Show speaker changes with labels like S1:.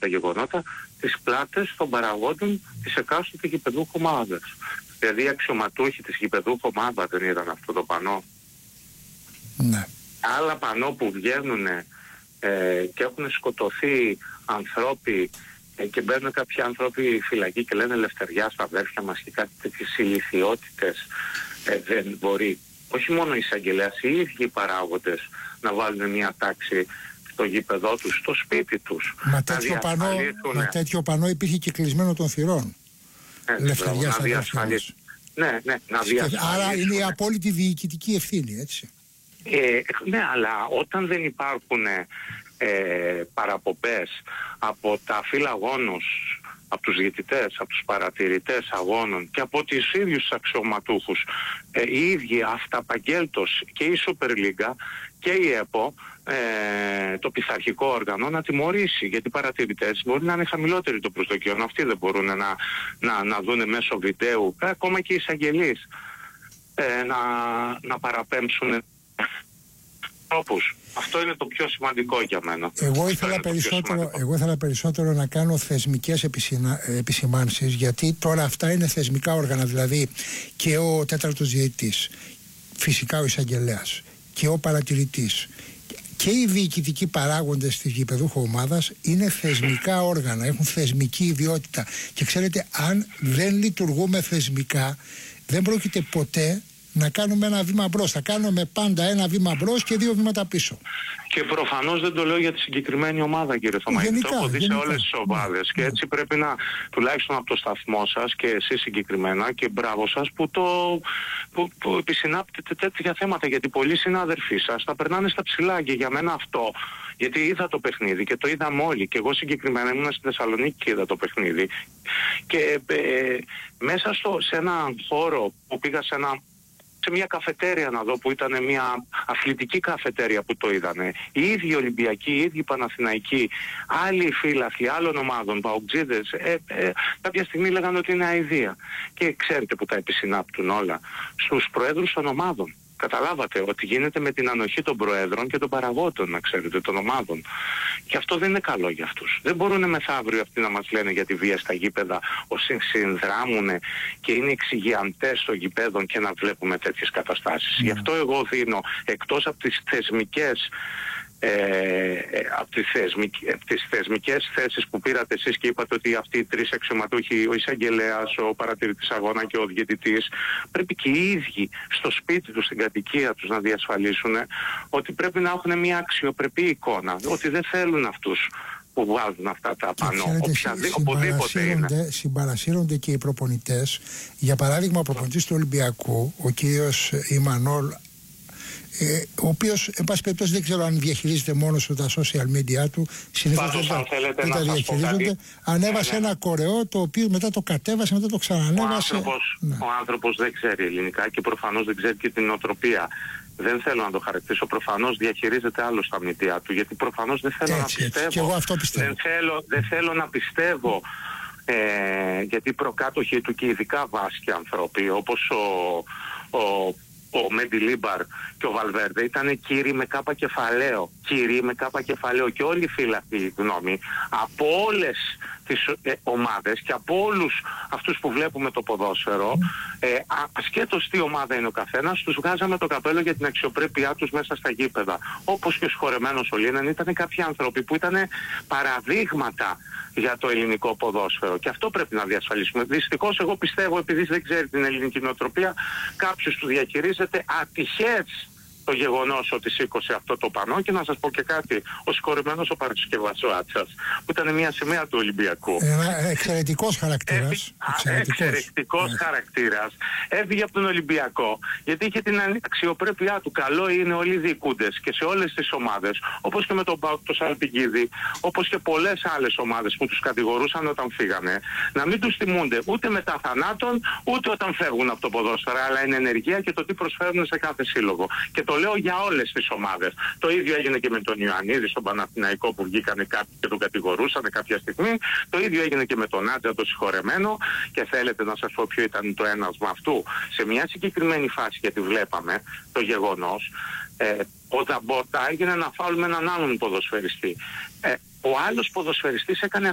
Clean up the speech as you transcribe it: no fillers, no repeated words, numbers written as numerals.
S1: τα γεγονότα τις πλάτες των παραγόντων της εκάστοτε γηπεδούχου ομάδας. Δηλαδή οι αξιωματούχοι της γηπεδούχου ομάδα δεν είδαν αυτό το πανό.
S2: Ναι.
S1: Άλλα πανό που βγαίνουν και έχουν σκοτωθεί ανθρώποι και μπαίνουν κάποιοι άνθρωποι φυλακή και λένε ελευθεριά στα αδέρφια μας και κάτι τέτοιες ηλιθιότητες, δεν μπορεί όχι μόνο οι εισαγγελέας, οι ίδιοι οι παράγοντες να βάλουν μια τάξη στο γήπεδό τους, στο σπίτι τους.
S2: Με τέτοιο πανό υπήρχε και κλεισμένο των θυρών. Ελευθεριά στα αδέρφια μας.
S1: Ναι, να διασφαλίσουν.
S2: Άρα είναι η απόλυτη διοικητική ευθύνη, έτσι.
S1: Ναι, αλλά όταν δεν υπάρχουν παραπομπές από τα φύλλα αγώνους, από τους διαιτητές, από τους παρατηρητές αγώνων και από τους ίδιους αξιωματούχους, οι ίδιοι αυταπαγγέλτος και η Super League και η ΕΠΟ, το πειθαρχικό όργανο, να τιμωρήσει, γιατί οι παρατηρητές μπορεί να είναι χαμηλότεροι το προσδοκιόν, αυτοί δεν μπορούν να δουν μέσω βιντεού, ακόμα και οι εισαγγελείς να παραπέμψουν τρόπους. Αυτό είναι το πιο σημαντικό για μένα.
S2: Εγώ ήθελα περισσότερο να κάνω θεσμικές επισημάνσεις, γιατί τώρα αυτά είναι θεσμικά όργανα, δηλαδή και ο τέταρτος διαιτητής, φυσικά ο εισαγγελέας και ο παρατηρητής και οι διοικητικοί παράγοντες της γηπεδούχου ομάδας είναι θεσμικά όργανα, έχουν θεσμική ιδιότητα και ξέρετε, αν δεν λειτουργούμε θεσμικά δεν πρόκειται ποτέ να κάνουμε ένα βήμα μπρος. Θα κάνουμε πάντα ένα βήμα μπρος και 2 βήματα πίσω.
S1: Και προφανώς δεν το λέω για τη συγκεκριμένη ομάδα, κύριε Θωμάκη. Το έχω δει σε όλες τις ομάδες. Και έτσι πρέπει να, τουλάχιστον από το σταθμό σας και εσείς συγκεκριμένα, και μπράβο σας που επισυνάπτετε τέτοια θέματα. Γιατί πολλοί συνάδελφοί σας θα περνάνε στα ψηλά. Και για μένα αυτό, γιατί είδα το παιχνίδι και το είδαμε όλοι. Και εγώ συγκεκριμένα ήμουν στη Θεσσαλονίκη και είδα το παιχνίδι. Και μέσα σε έναν χώρο που πήγα σε μια καφετέρια να δω, που ήταν μια αθλητική καφετέρια που το είδανε. Οι ίδιοι Ολυμπιακοί, οι ίδιοι Παναθηναϊκοί, άλλοι φύλαθλοι άλλων ομάδων, παοκτζίδες, κάποια στιγμή λέγανε ότι είναι αηδία. Και ξέρετε που τα επισυνάπτουν όλα? Στους προέδρους των ομάδων. Καταλάβατε ότι γίνεται με την ανοχή των προέδρων και των παραγόντων, να ξέρετε, των ομάδων. Και αυτό δεν είναι καλό για αυτούς. Δεν μπορούν μεθαύριο αυτοί να μας λένε για τη βία στα γήπεδα, όσοι συνδράμουν και είναι εξηγιαντές των γηπέδων, και να βλέπουμε τέτοιες καταστάσεις. Γι' αυτό εγώ δίνω, εκτός από τις θεσμικές από τις θεσμικές θέσεις που πήρατε εσείς και είπατε ότι αυτοί οι 3 αξιωματούχοι, ο εισαγγελέας, ο παρατηρητής αγώνα και ο διαιτητής, πρέπει και οι ίδιοι στο σπίτι τους, στην κατοικία τους, να διασφαλίσουν ότι πρέπει να έχουν μια αξιοπρεπή εικόνα, ότι δεν θέλουν αυτούς που βάζουν αυτά τα πανό, οπουδήποτε είναι.
S2: Συμπαρασύρονται και οι προπονητές. Για παράδειγμα, ο προπονητής του Ολυμπιακού, ο κύριος Ιμανόλ, ο οποίος, εν πάση περιπτώσει, δεν ξέρω αν διαχειρίζεται μόνος του τα social media του, συνήθως δεν τα διαχειρίζονται. Ανέβασε ένα κορεό, το οποίο μετά το κατέβασε, μετά το ξανανέβασε.
S1: Ο άνθρωπος δεν ξέρει ελληνικά και προφανώς δεν ξέρει και την νοοτροπία. Δεν θέλω να το χαρακτηρίσω. Προφανώς διαχειρίζεται άλλο στα media του, γιατί προφανώς δεν θέλω να πιστεύω.
S2: Και εγώ αυτό πιστεύω.
S1: Δεν θέλω να πιστεύω. Γιατί οι προκάτοχοι του, και ειδικά βάσκοι άνθρωποι, όπως ο Μέντι Λίμπαρ και ο Βαλβέρντε, ήταν κύριοι με κάπα κεφαλαίο. Κύριοι με κάπα κεφαλαίο. Και όλοι οι φύλαθλοι, γνώμη, από όλες τις ομάδες και από όλους αυτούς που βλέπουμε το ποδόσφαιρο, ασχέτως τι ομάδα είναι ο καθένας, τους βγάζαμε το καπέλο για την αξιοπρέπειά τους μέσα στα γήπεδα. Όπως και ο συγχωρεμένος ο Λίνεν, ήταν κάποιοι άνθρωποι που ήταν παραδείγματα για το ελληνικό ποδόσφαιρο. Και αυτό πρέπει να διασφαλίσουμε. Δυστυχώς, εγώ πιστεύω, επειδή δεν ξέρει την ελληνική νοοτροπία, κάποιος του διαχειρίζεται ατυχές το γεγονός ότι σήκωσε αυτό το πανό. Και να σας πω και κάτι, ο συγχωρεμένος ο παρασκευάς ο Άτσας, που ήταν μια σημαία του Ολυμπιακού.
S2: Εξαιρετικός χαρακτήρας.
S1: Εξαιρετικός χαρακτήρας. Έφυγε από τον Ολυμπιακό γιατί είχε την αξιοπρέπειά του. Καλό είναι όλοι οι διοικούντες και σε όλες τις ομάδες, όπως και με τον ΠΑΟΚ, το Σαλπικίδη, όπως και πολλές άλλες ομάδες που τους κατηγορούσαν όταν φύγανε, να μην τους τιμούνται ούτε μετά θανάτων, ούτε όταν φεύγουν από το ποδόσφαιρο, αλλά είναι ενεργεία και το τι προσφέρουν σε κάθε σύλλογο. Και το λέω για όλες τις ομάδες. Το ίδιο έγινε και με τον Ιωαννίδη στον Παναθηναϊκό, που βγήκανε κάποιοι και τον κατηγορούσαν κάποια στιγμή. Το ίδιο έγινε και με τον Άτζα, το συγχωρεμένο. Και θέλετε να σας πω ποιο ήταν το ένασμα αυτού? Σε μια συγκεκριμένη φάση, γιατί βλέπαμε το γεγονός, ο Δαμπότα έγινε να φάουλ με έναν άλλον ποδοσφαιριστή. Ο άλλος ποδοσφαιριστής έκανε